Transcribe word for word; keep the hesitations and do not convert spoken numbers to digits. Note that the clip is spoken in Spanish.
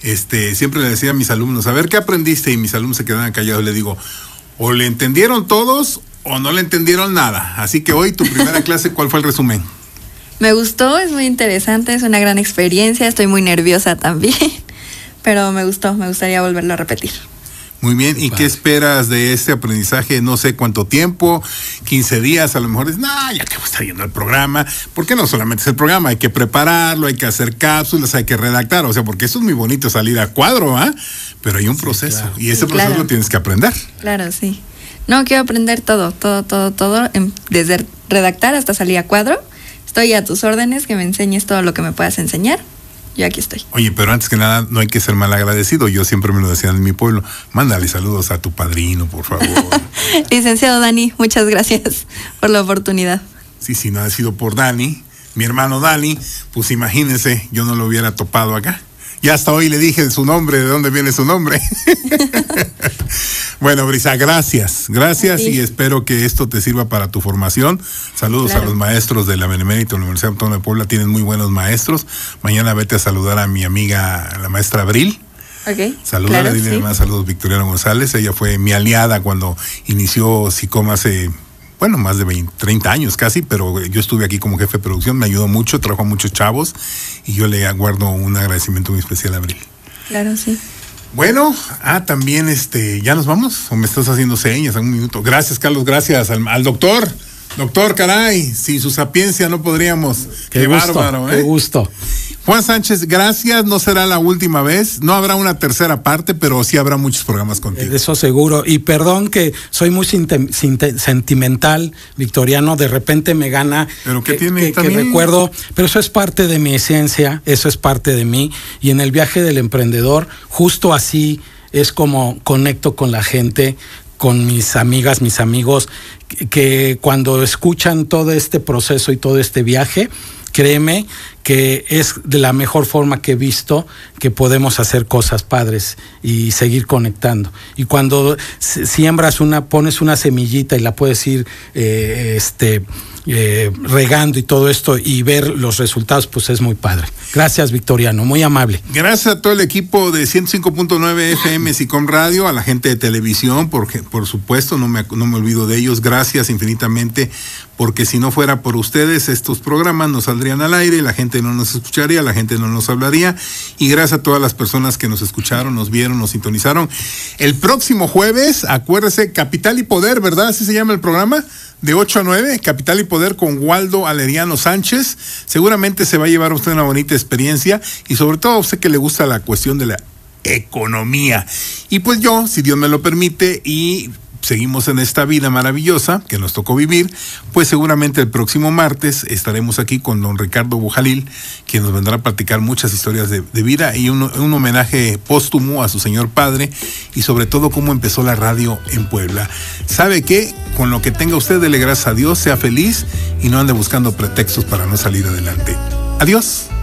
este, siempre le decía a mis alumnos, a ver, ¿qué aprendiste? Y mis alumnos se quedaban callados. Le digo, o le entendieron todos o no le entendieron nada. Así que hoy, tu primera clase, ¿cuál fue el resumen? Me gustó, es muy interesante, es una gran experiencia, estoy muy nerviosa también, pero me gustó, me gustaría volverlo a repetir. Muy bien, ¿y vale. qué esperas de este aprendizaje? No sé cuánto tiempo, quince días, a lo mejor es, no, ya que voy a estar yendo al programa, porque no solamente es el programa, hay que prepararlo, hay que hacer cápsulas, hay que redactar, o sea, porque eso es muy bonito salir a cuadro, ¿ah? ¿eh? Pero hay un sí, proceso, claro. y ese sí, proceso claro. lo tienes que aprender. Claro, sí. No, quiero aprender todo, todo, todo, todo, desde redactar hasta salir a cuadro. Estoy a tus órdenes, que me enseñes todo lo que me puedas enseñar. Yo aquí estoy. Oye, pero antes que nada, no hay que ser mal agradecido. Yo siempre me lo decía en mi pueblo. Mándale saludos a tu padrino, por favor. Licenciado Dani, muchas gracias por la oportunidad. Sí, si no ha sido por Dani, mi hermano Dani, pues imagínense, yo no lo hubiera topado acá. Ya hasta hoy le dije su nombre, de dónde viene su nombre. Bueno, Brisa, gracias, gracias sí. y espero que esto te sirva para tu formación. Saludos claro. a los maestros de la Benemérita Universidad Autónoma de Puebla, tienen muy buenos maestros. Mañana vete a saludar a mi amiga, la maestra Abril. Okay. Salúdala, claro, dile sí. más saludos Victoriano González. Ella fue mi aliada cuando inició SICOM hace, bueno, más de veinte, treinta años casi, pero yo estuve aquí como jefe de producción, me ayudó mucho, trajo a muchos chavos y yo le guardo un agradecimiento muy especial a Abril. Claro, sí. Bueno, ah, también, este, ¿ya nos vamos? ¿O me estás haciendo señas en un minuto? Gracias, Carlos, gracias al, al doctor. Doctor, caray, sin su sapiencia no podríamos. Qué, qué gusto, bárbaro, ¿eh? Qué gusto. Juan Sánchez, gracias, no será la última vez, no habrá una tercera parte, pero sí habrá muchos programas contigo. Eso seguro, y perdón que soy muy sinte, sinte, sentimental, Victoriano, de repente me gana. ¿Pero qué que, tiene que, también? Que recuerdo, pero eso es parte de mi esencia, eso es parte de mí, y en el viaje del emprendedor, justo así es como conecto con la gente, con mis amigas, mis amigos, que, que cuando escuchan todo este proceso y todo este viaje, créeme que es de la mejor forma que he visto que podemos hacer cosas padres y seguir conectando. Y cuando siembras una, pones una semillita y la puedes ir eh, este, eh, regando y todo esto y ver los resultados, pues es muy padre. Gracias, Victoriano, muy amable. Gracias a todo el equipo de ciento cinco punto nueve F M SICOM Radio, a la gente de televisión, porque por supuesto, no me, no me olvido de ellos. Gracias infinitamente, porque si no fuera por ustedes, estos programas no saldrían al aire, la gente no nos escucharía, la gente no nos hablaría, y gracias a todas las personas que nos escucharon, nos vieron, nos sintonizaron. El próximo jueves, acuérdese, Capital y Poder, ¿verdad? Así se llama el programa, de ocho a nueve, Capital y Poder con Waldo Aleriano Sánchez. Seguramente se va a llevar a usted una bonita experiencia, y sobre todo a usted que le gusta la cuestión de la economía. Y pues yo, si Dios me lo permite, y seguimos en esta vida maravillosa que nos tocó vivir, pues seguramente el próximo martes estaremos aquí con don Ricardo Bujalil, quien nos vendrá a platicar muchas historias de, de vida y un, un homenaje póstumo a su señor padre, y sobre todo cómo empezó la radio en Puebla. ¿Sabe qué? Con lo que tenga usted, dele gracias a Dios, sea feliz y no ande buscando pretextos para no salir adelante. Adiós.